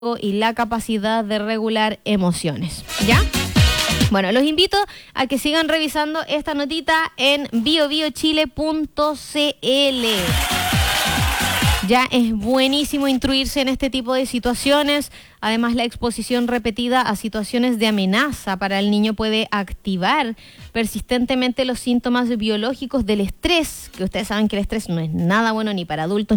y la capacidad de regular emociones, ¿ya? Bueno, los invito a que sigan revisando esta notita en biobiochile.cl. Ya es buenísimo instruirse en este tipo de situaciones. Además, la exposición repetida a situaciones de amenaza para el niño puede activar persistentemente los síntomas biológicos del estrés, que ustedes saben que el estrés no es nada bueno ni para adultos